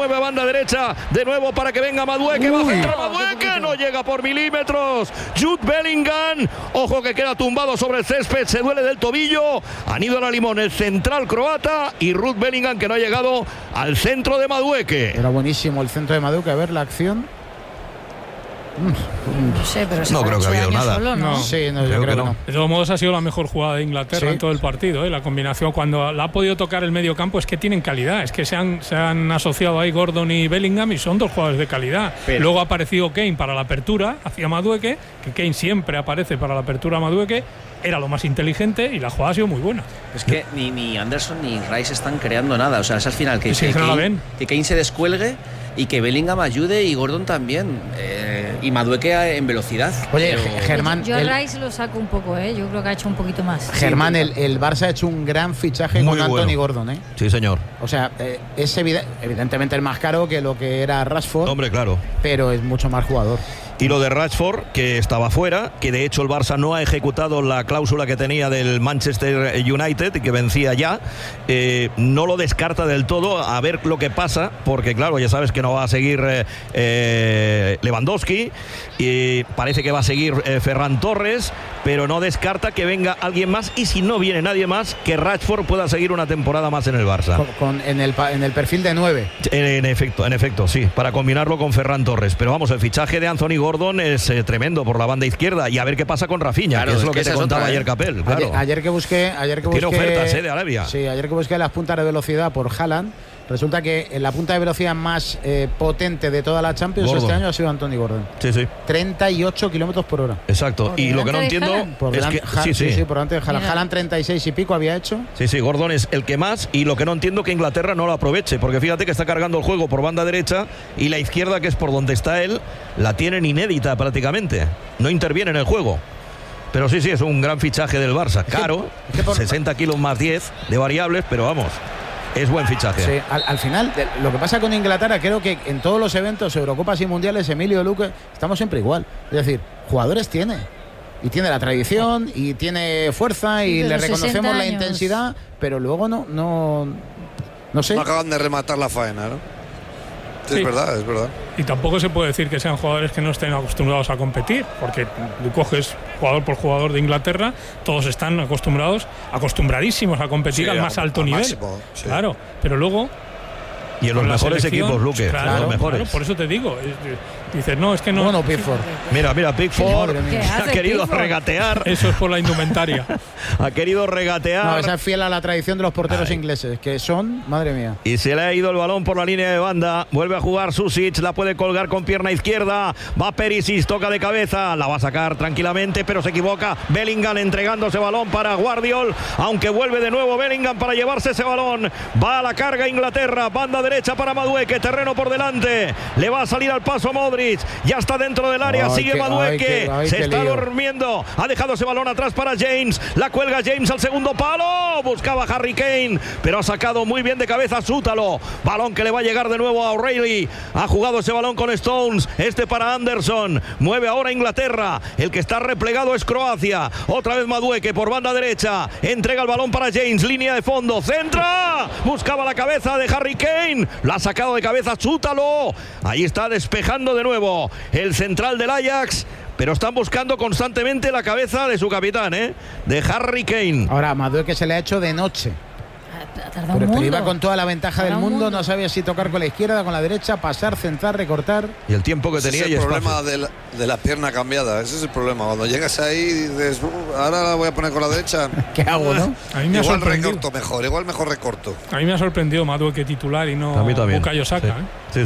mueve a banda derecha de nuevo para que venga Madueke. Va a centrar Madueke, no llega por milímetros. Jude Bellingham, ojo que queda tumbado sobre el césped, se duele del tobillo. Han ido a la limón el central croata y Jude Bellingham, que no ha llegado al centro de Madueke. Era buenísimo el centro de Madueke, a ver la acción. No sé, pero no creo que ha habido nada. Solo, ¿no? Sí, no, yo creo que no. De todos modos ha sido la mejor jugada de Inglaterra en todo el partido, ¿eh? La combinación, cuando la ha podido tocar el medio campo, es que tienen calidad, es que se han asociado ahí Gordon y Bellingham y son dos jugadores de calidad. Pero luego ha aparecido Kane para la apertura hacia Madueke, que Kane siempre aparece para la apertura a Madueke, era lo más inteligente y la jugada ha sido muy buena. Es que ni Anderson ni Rice están creando nada, o sea, es al final que Kane se descuelgue y que Bellingham ayude y Gordon también, y Madueke en velocidad. Oye, Germán, yo a Rice lo saco un poco, yo creo que ha hecho un poquito más. Germán, el Barça ha hecho un gran fichaje con Anthony Gordon, Sí, señor. O sea, es evidentemente el más caro que lo que era Rashford. Hombre, claro. Pero es mucho más jugador. Y lo de Rashford, que estaba fuera, que de hecho el Barça no ha ejecutado la cláusula que tenía del Manchester United y que vencía ya, no lo descarta del todo, a ver lo que pasa, porque claro, ya sabes que no va a seguir Lewandowski, y parece que va a seguir Ferran Torres, pero no descarta que venga alguien más, y si no viene nadie más, que Rashford pueda seguir una temporada más en el Barça. En el perfil de 9. En efecto, sí, para combinarlo con Ferran Torres. Pero vamos, el fichaje de Anthony Gordon es tremendo por la banda izquierda, y a ver qué pasa con Rafinha, claro, que es lo que te contaba ayer Capel. Claro. Ayer que busqué tiene ofertas de Arabia. Sí, ayer que busqué las puntas de velocidad por Haaland, resulta que en la punta de velocidad más potente de toda la Champions este año ha sido Anthony Gordon. Sí. 38 kilómetros por hora. Exacto. Y lo que no entiendo es que sí, por delante de Haaland. Haaland 36 y pico había hecho. Sí, Gordon es el que más, y lo que no entiendo que Inglaterra no lo aproveche, porque fíjate que está cargando el juego por banda derecha y la izquierda, que es por donde está él, la tienen inédita prácticamente. No interviene en el juego. Pero sí, es un gran fichaje del Barça. Caro, 60 kilos más 10 de variables, pero vamos, es buen fichaje. Sí, al final, lo que pasa con Inglaterra, creo que en todos los eventos, Eurocopas y Mundiales, Emilio, Luque, estamos siempre igual. Es decir, jugadores tiene. Y tiene la tradición, y tiene fuerza, y le reconocemos la intensidad, pero luego no sé. No acaban de rematar la faena, ¿no? Sí. Es verdad. Y tampoco se puede decir que sean jugadores que no estén acostumbrados a competir, porque tú coges jugador por jugador de Inglaterra, todos están acostumbradísimos a competir al más alto nivel. Máximo, sí. Claro, pero luego... Y en los mejores equipos, Luque, los mejores. Claro, por eso te digo. Dices, no, es que no. Bueno, Pickford. Mira, Pickford ha querido regatear. Eso es por la indumentaria. Ha querido regatear. No, esa es fiel a la tradición de los porteros ingleses, que son, madre mía. Y se le ha ido el balón por la línea de banda. Vuelve a jugar Susic, la puede colgar con pierna izquierda. Va Perisic, toca de cabeza, la va a sacar tranquilamente, pero se equivoca. Bellingham entregando ese balón para Guardiol, aunque vuelve de nuevo Bellingham para llevarse ese balón. Va a la carga Inglaterra, banda derecha para Madueke, terreno por delante. Le va a salir al paso Modric. Ya está dentro del área, sigue Madueke, se está durmiendo, ha dejado ese balón atrás para James, la cuelga James al segundo palo, buscaba Harry Kane, pero ha sacado muy bien de cabeza Sútalo, balón que le va a llegar de nuevo a O'Reilly, ha jugado ese balón con Stones, para Anderson, mueve ahora Inglaterra, el que está replegado es Croacia, otra vez Madueke por banda derecha, entrega el balón para James, línea de fondo, centra, buscaba la cabeza de Harry Kane, la ha sacado de cabeza Sútalo, ahí está despejando de nuevo el central del Ajax, pero están buscando constantemente la cabeza de su capitán, de Harry Kane. Ahora, Madueke se le ha hecho de noche. Pero iba con toda la ventaja del mundo, no sabía si tocar con la izquierda, con la derecha, pasar, centrar, recortar. Y el tiempo que tenía. Ese es el problema de la pierna cambiada, ese es el problema. Cuando llegas ahí y dices, ahora la voy a poner con la derecha. ¿Qué hago, no? A mí me igual recorto mejor, mejor recorto. A mí me ha sorprendido Madueke titular y no Bukayo Saka. Sí.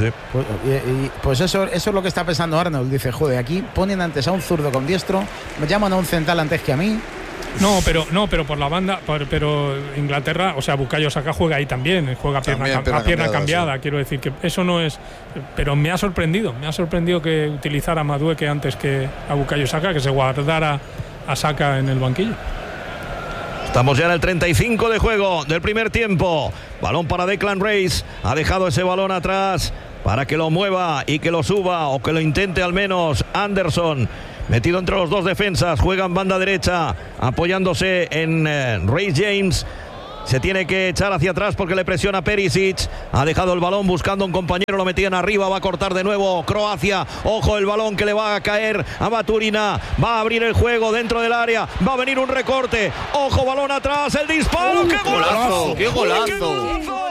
Pues eso es lo que está pensando Arnold. Dice, joder, aquí ponen antes a un zurdo con diestro, me llaman a un central antes que a mí. No, pero por la banda, pero Inglaterra, o sea, Bukayo Saka juega ahí también, juega pierna cambiada, sí. Quiero decir que eso no es, pero me ha sorprendido que utilizara a Madueke antes que a Bukayo Saka, que se guardara a Saka en el banquillo. Estamos ya en el 35 de juego del primer tiempo. Balón para Declan Rice, ha dejado ese balón atrás para que lo mueva y que lo suba, o que lo intente al menos Anderson. Metido entre los dos defensas, juega en banda derecha, apoyándose en Reece James. Se tiene que echar hacia atrás porque le presiona Perisic. Ha dejado el balón buscando un compañero, lo metían arriba, va a cortar de nuevo Croacia. Ojo el balón que le va a caer a Maturina. Va a abrir el juego dentro del área. Va a venir un recorte. Ojo, balón atrás, el disparo. ¡Qué golazo! ¡Qué golazo! ¡Qué golazo!